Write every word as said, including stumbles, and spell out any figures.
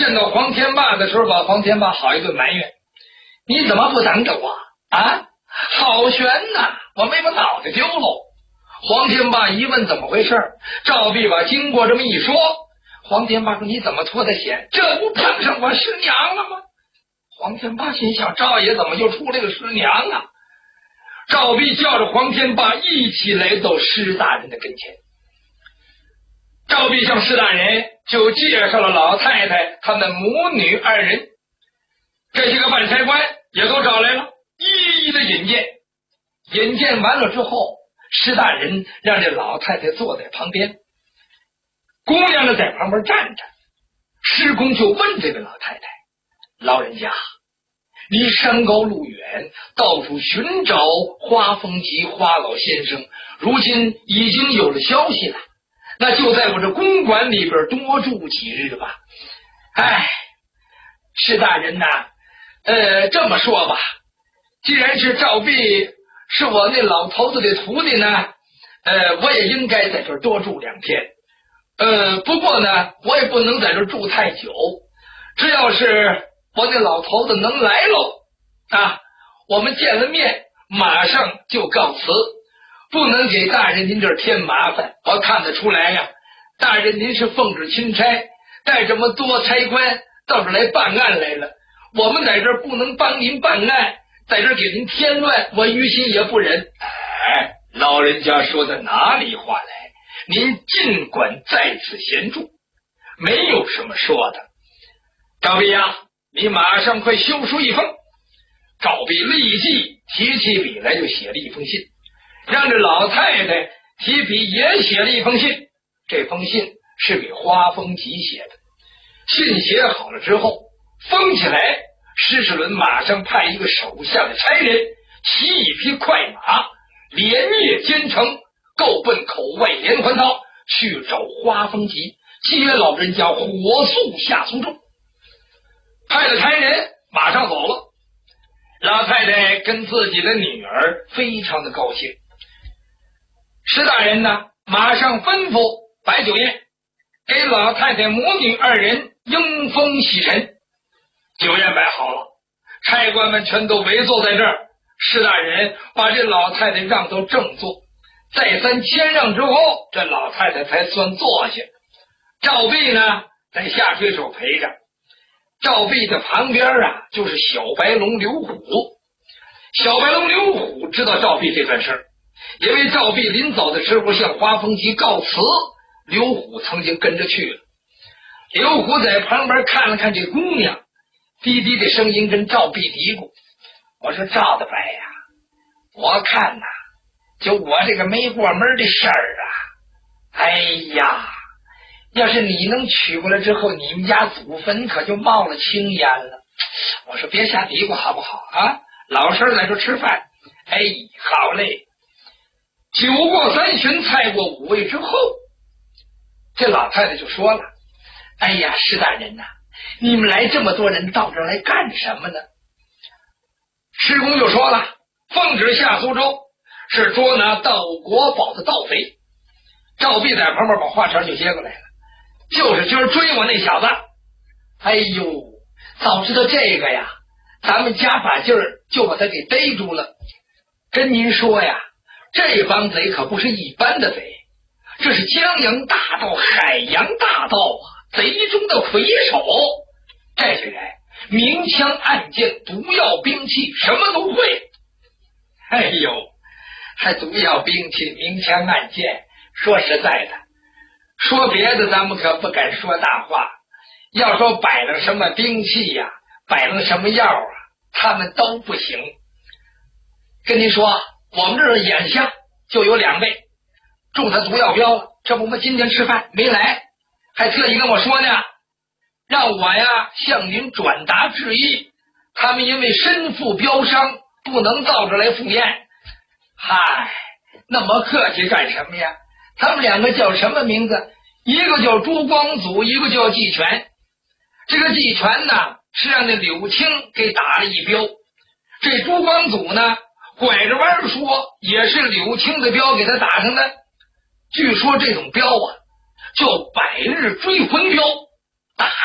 见到黄天霸的时候，把黄天霸好一顿埋怨：“你怎么不等着我啊？好悬呐！我没把脑袋丢喽。”黄天霸一问怎么回事，赵必把经过这么一说，黄天霸说：“你怎么脱的险？这不碰上我师娘了吗？”黄天霸心想：赵爷怎么又出来个师娘啊？赵必叫着黄天霸一起来到施大人的跟前。赵必向施大人就介绍了老太太他们母女二人，这些个办差官也都找来了，一一的引荐。引荐完了之后，施大人让这老太太坐在旁边，姑娘呢在旁边站着。施公就问这位老太太：“老人家，你山高路远，到处寻找花风集花老先生，如今已经有了消息了，那就在我这公馆里边多住几日吧。”哎，施大人呐，呃，这么说吧，既然是赵必是我那老头子的徒弟呢，呃，我也应该在这儿多住两天。呃，不过呢，我也不能在这儿住太久。只要是我那老头子能来喽，啊，我们见了面，马上就告辞，不能给大人您这儿添麻烦。我看得出来呀，大人您是奉旨钦差，带这么多差官到这儿来办案来了，我们在这儿不能帮您办案，在这儿给您添乱，我于心也不忍。哎，老人家说的哪里话来？您尽管在此闲住，没有什么说的。赵必呀，你马上快修书一封。赵必立即提起笔来就写了一封信，让这老太太提笔也写了一封信。这封信是给花风集写的。信写好了之后封起来，施世伦马上派一个手下的差人骑一匹快马，连夜兼程，够奔口外连环道去找花风集，接老人家火速下苏州。派了差人马上走了，老太太跟自己的女儿非常的高兴。施大人呢，马上吩咐摆酒宴，给老太太母女二人迎风洗尘。酒宴摆好了，差官们全都围坐在这儿。施大人把这老太太让到正座，再三谦让之后，这老太太才算坐下。赵必呢在下推手陪着。赵必的旁边啊，就是小白龙刘虎。小白龙刘虎知道赵必这段事儿，因为赵必临走的时候向花风集告辞，刘虎曾经跟着去了。刘虎在旁边看了看这姑娘，低低的声音跟赵必嘀咕：“我说赵大白呀，我看呐、啊，就我这个没过门的事儿啊，哎呀，要是你能娶过来之后，你们家祖坟可就冒了青烟了。我说别瞎嘀咕好不好啊？老实在这吃饭。哎，好嘞。”酒过三巡，菜过五味之后，这老太太就说了：“哎呀，施大人呐、啊，你们来这么多人到这儿来干什么呢？”施公就说了：“奉旨下苏州，是捉拿盗国宝的盗匪。”赵必在旁边把话茬就接过来了：“就是今儿追我那小子。哎呦，早知道这个呀，咱们加把劲儿就把他给逮住了。跟您说呀，这帮贼可不是一般的贼，这是江洋大盗、海洋大盗啊，贼中的魁首。这些人明枪暗箭、毒药兵器什么都会。哎呦，还毒药兵器、明枪暗箭，说实在的，说别的咱们可不敢说大话，要说摆了什么兵器呀、啊，摆了什么药啊，他们都不行。跟您说，我们这儿眼下就有两位中他毒药镖了，这不我们今天吃饭没来，还特意跟我说呢，让我呀向您转达致意，他们因为身负镖伤，不能到这来赴宴。嗨，那么客气干什么呀？他们两个叫什么名字？一个叫朱光祖，一个叫季全。这个季全呢，是让那柳青给打了一镖，这朱光祖呢，拐着弯说也是柳青的镖给他打上的。据说这种镖啊叫百日追魂镖，打